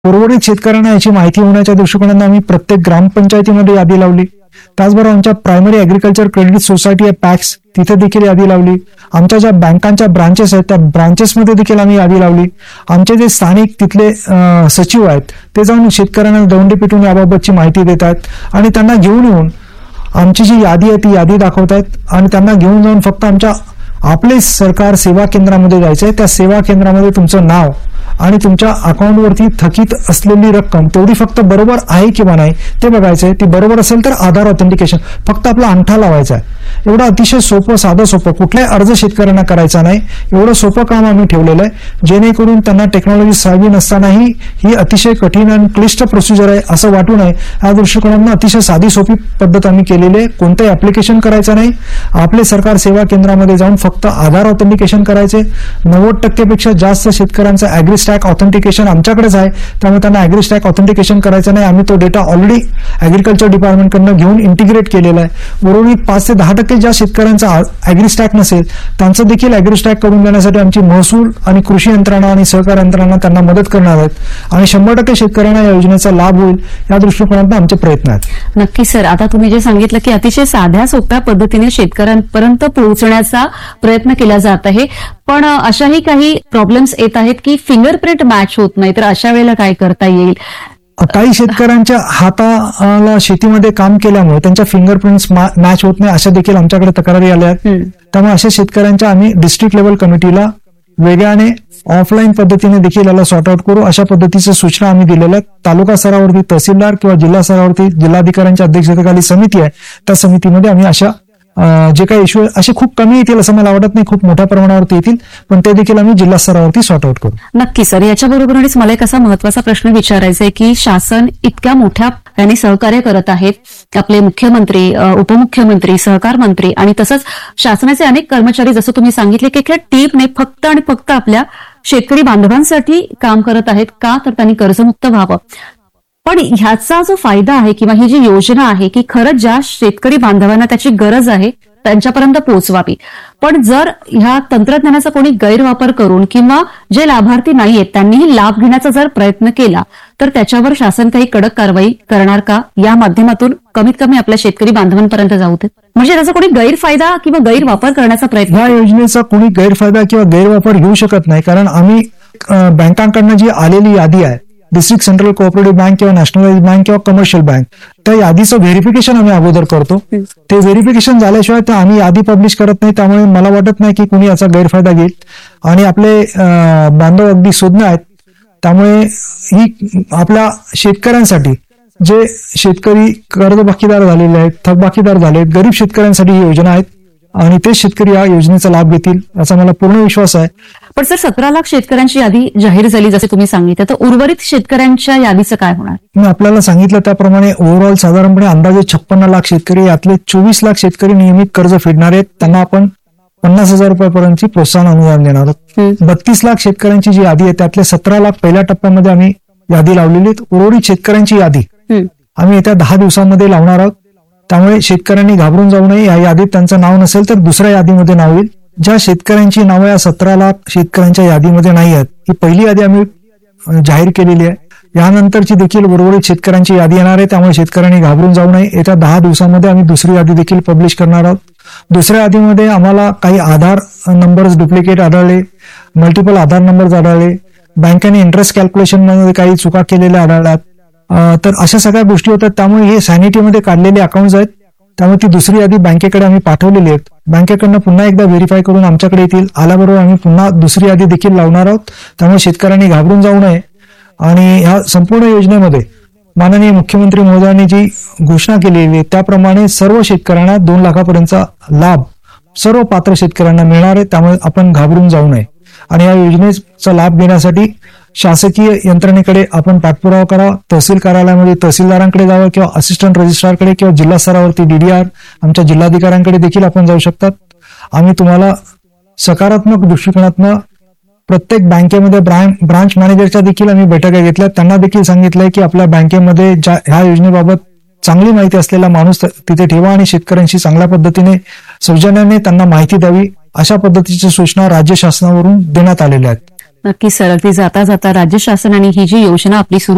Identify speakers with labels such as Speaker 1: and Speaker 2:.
Speaker 1: उर्वरित शेतकऱ्यांना याची माहिती होण्याच्या दृष्टिकोनाने आम्ही प्रत्येक ग्रामपंचायतीमध्ये यादी लावली. त्याचबरोबर आमच्या प्रायमरी ऍग्रिकल्चर क्रेडिट सोसायटी आहे पॅक्स, तिथे देखील यादी लावली. आमच्या ज्या बँकांच्या ब्रांचेस आहेत त्या ब्रांचेसमध्ये देखील आम्ही यादी लावली. आमचे जे स्थानिक तिथले सचिव आहेत ते जाऊन शेतकऱ्यांना दौंडी पिटून याबाबतची माहिती देत आहेत आणि त्यांना घेऊन येऊन आमची जी यादी आहे ती यादी दाखवतायत आणि त्यांना घेऊन जाऊन फक्त आपले सरकार सेवा केंद्रामध्ये जायचंय. त्या सेवा केंद्रामध्ये तुमचं नाव आणि तुमच्या अकाउंटवरती थकीत असलेली रक्कम तेवढी फक्त बरोबर आहे किंवा नाही ते बघायचंय. ती बरोबर असेल तर आधार ऑथेंटिकेशन, फक्त आपला अंगठा लावायचा आहे. एवढं अतिशय सोपं, साधं सोपं, कुठलाही अर्ज शेतकऱ्यांना करायचा नाही, एवढं सोपं काम आम्ही ठेवलेलं आहे जेणेकरून त्यांना टेक्नॉलॉजी सावी नसतानाही ही अतिशय कठीण आणि क्लिष्ट प्रोसिजर आहे असं वाटू नये या दृष्टिकोनातून अतिशय साधी सोपी पद्धत आम्ही केलेली आहे. कोणतंही ऍप्लिकेशन करायचं नाही, आपले सरकार सेवा केंद्रामध्ये जाऊन फक्त आधार ऑथेंटिकेशन करायचे. 90% पेक्षा जास्त शेतकऱ्यांचं ऍग्रीस्टॅक ऑथेंटिकेशन आमच्याकडेच आहे, त्यामुळे त्यांना ऍग्रीस्टॅक ऑथेंटिकेशन करायचं नाही. आम्ही तो डेटा ऑलरेडी ऍग्रीकल्चर डिपार्टमेंटकडनं घेऊन इंटिग्रेट केलेला आहे. उर्वरित 5 ते 10% ज्या शेतकऱ्यांचा ऍग्रीस्टॅक नसेल त्यांचं देखील ऍग्रीस्टॅक करून देण्यासाठी आमची महसूल आणि कृषी यंत्रणा आणि सहकार यंत्रणा त्यांना मदत करणार आहेत आणि 100% शेतकऱ्यांना या योजनेचा लाभ होईल या दृष्टिकोनातून आमचे प्रयत्न आहेत.
Speaker 2: नक्की सर, आता तुम्ही जे सांगितलं की अतिशय साध्या सोप्या पद्धतीने शेतकऱ्यांपर्यंत पोहोचण्याचा प्रयत्न केला जात आहे, पण अशाही काही प्रॉब्लेम्स येत आहेत की फिंगरप्रिंट मॅच होत नाही, तर अशा वेळेला काय करता येईल?
Speaker 1: काही शेतकऱ्यांच्या हाताला शेतीमध्ये काम केल्यामुळे त्यांच्या फिंगरप्रिंट्स मॅच होत नाही अशा देखील आमच्याकडे तक्रारी आल्या आहेत. त्यामुळे अशा शेतकऱ्यांच्या आम्ही डिस्ट्रिक्ट लेवल कमिटीला वेगळ्याने ऑफलाईन पद्धतीने देखील याला सॉर्ट आउट करू अशा पद्धतीच्या सूचना आम्ही दिलेल्या आहेत. तालुका स्तरावरती तहसीलदार किंवा जिल्हा स्तरावरती जिल्हाधिकाऱ्यांच्या अध्यक्षतेखाली समिती आहे, त्या समितीमध्ये आम्ही अशा जे काही इश्यू असे खूप कमी येतील असं मला वाटत नाही, खूप मोठ्या प्रमाणावरती येतील, पण ते देखील आम्ही जिल्हा स्तरावरती सॉर्ट आउट करू.
Speaker 2: नक्की सर, याच्याबरोबरच मला एक असा महत्वाचा प्रश्न विचारायचा आहे की शासन इतक्या मोठ्या यांनी सहकार्य करत आहेत, आपले मुख्यमंत्री, उपमुख्यमंत्री, सहकार मंत्री आणि तसंच शासनाचे अनेक कर्मचारी जसं तुम्ही सांगितले की एका टीमने फक्त आणि फक्त आपल्या शेतकरी बांधवांसाठी काम करत आहेत का, तर त्यांनी कर्जमुक्त व्हावं. पण ह्याचा जो फायदा आहे किंवा ही जी योजना आहे की खरंच ज्या शेतकरी बांधवांना त्याची गरज आहे त्यांच्यापर्यंत पोहोचवावी. पण जर ह्या तंत्रज्ञानाचा कोणी गैरवापर करून किंवा जे लाभार्थी नाहीयेत त्यांनीही लाभ घेण्याचा जर प्रयत्न केला तर त्याच्यावर शासन काही कडक कारवाई करणार का, या माध्यमातून कमीत कमी आपल्या शेतकरी बांधवांपर्यंत जाऊ देत, म्हणजे त्याचा कोणी गैरफायदा किंवा गैरवापर करण्याचा प्रयत्न?
Speaker 1: या योजनेचा कोणी गैरफायदा किंवा गैरवापर घेऊ शकत नाही, कारण आम्ही बँकांकडनं जी आलेली यादी आहे, डिस्ट्रिक्ट सेंट्रल कोऑपरेटिव्ह बँक किंवा नॅशनलाइज बँक किंवा कमर्शियल बँक, त्या यादीचं व्हेरिफिकेशन आम्ही अगोदर करतो. ते व्हेरिफिकेशन झाल्याशिवाय तर आम्ही यादी पब्लिश करत नाही. त्यामुळे मला वाटत नाही की कुणी याचा गैरफायदा घेईल आणि आपले बांधव अगदी सुज्ञ आहेत. त्यामुळे ही आपल्या शेतकऱ्यांसाठी, जे शेतकरी कर्जबाकीदार झालेले आहेत, थकबाकीदार झालेत, गरीब शेतकऱ्यांसाठी ही योजना आहेत आणि तेच शेतकरी या योजनेचा लाभ घेतील याचा मला पूर्ण विश्वास आहे.
Speaker 2: पण सर, 17 लाख शेतकऱ्यांची यादी जाहीर झाली जसे तुम्ही सांगितलं, तर उर्वरित शेतकऱ्यांच्या यादीचं काय होणार?
Speaker 1: मी आपल्याला सांगितलं त्याप्रमाणे ओव्हरऑल साधारणपणे अंदाजे 56 लाख शेतकरी, यातले 24 लाख शेतकरी नियमित कर्ज फेडणार आहेत. त्यांना आपण 50,000 रुपयापर्यंतची प्रोत्साहन अनुदान देणार आहोत. 32 लाख शेतकऱ्यांची जी यादी आहे त्यातले 17 लाख पहिल्या टप्प्यामध्ये आम्ही यादी लावलेली आहे. उर्वरित शेतकऱ्यांची यादी आम्ही येत्या 10 दिवसांमध्ये लावणार आहोत. त्यामुळे शेतकऱ्यांनी घाबरून जाऊ नये. या यादीत त्यांचं नाव नसेल तर दुसऱ्या यादीमध्ये नाव येईल. ज्या शेतकऱ्यांची नावं या 17 लाख शेतकऱ्यांच्या यादीमध्ये नाही आहेत, ही पहिली यादी आम्ही जाहीर केलेली आहे. यानंतरची देखील उर्वरित शेतकऱ्यांची यादी येणार आहे, त्यामुळे शेतकऱ्यांनी घाबरून जाऊ नये. येत्या 10 दिवसांमध्ये आम्ही दुसरी यादी देखील पब्लिश करणार आहोत. दुसऱ्या यादीमध्ये आम्हाला काही आधार नंबर्स डुप्लिकेट आढळले, मल्टिपल आधार नंबर्स आढळले, बँकेने इंटरेस्ट कॅल्क्युलेशन मध्ये काही चुका केलेल्या आढळल्यात, तर अशा सगळ्या गोष्टी होतात. त्यामुळे हे सॅनिटीमध्ये काढलेले अकाउंट्स आहेत, त्यामुळे ती दुसरी यादी बँकेकडे आम्ही पाठवलेली आहेत. बँकेकडनं पुन्हा एकदा व्हेरीफाय करून आमच्याकडे येतील. आल्याबरोबर आम्ही पुन्हा दुसरी यादी देखील लावणार आहोत. त्यामुळे शेतकऱ्यांनी घाबरून जाऊ नये आणि ह्या संपूर्ण योजनेमध्ये माननीय मुख्यमंत्री महोदयांनी जी घोषणा केलेली आहे त्याप्रमाणे सर्व शेतकऱ्यांना 2 लाखापर्यंतचा लाभ सर्व पात्र शेतकऱ्यांना मिळणार आहे. त्यामुळे आपण घाबरून जाऊ नये आणि या योजनेचा लाभ घेण्यासाठी शासकीय यंत्रणेकडे आपण पाठपुरावा करावा. तहसील कार्यालयामध्ये तहसीलदारांकडे जावं किंवा असिस्टंट रजिस्ट्रारकडे किंवा जिल्हा स्तरावरती DDR आमच्या जिल्हाधिकाऱ्यांकडे देखील आपण जाऊ शकतात. आम्ही तुम्हाला सकारात्मक दृष्टिकोनातनं प्रत्येक बँकेमध्ये ब्रांच मॅनेजरच्या देखील आम्ही बैठका घेतल्या. त्यांना देखील सांगितलंय की आपल्या बँकेमध्ये ह्या योजनेबाबत चांगली माहिती असलेला माणूस तिथे ठेवा आणि शेतकऱ्यांशी चांगल्या पद्धतीने सौजन्याने त्यांना माहिती द्यावी, अशा पद्धतीच्या सूचना राज्य शासनावरून देण्यात आलेल्या आहेत.
Speaker 2: नक्की सर, अगदी जाता जाता राज्य शासनाने ही जी योजना आपली सुरू